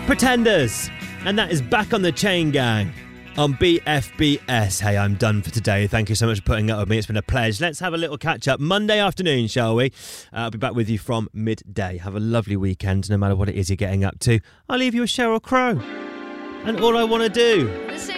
Pretenders. And that is Back on the Chain Gang on BFBS. Hey, I'm done for today. Thank you so much for putting up with me. It's been a pleasure. Let's have a little catch up Monday afternoon, shall we? I'll be back with you from midday. Have a lovely weekend, no matter what it is you're getting up to. I'll leave you with Sheryl Crow. And all I want to do